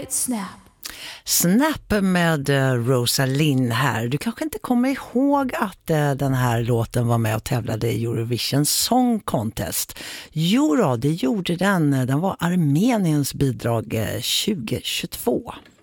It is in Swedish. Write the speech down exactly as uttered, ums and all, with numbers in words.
right snap. Snap med Rosalind här. Du kanske inte kommer ihåg att uh, den här låten var med och tävlade i Eurovision Song Contest. Jo då, det gjorde den. Den var Armeniens bidrag uh, tjugo tjugotvå.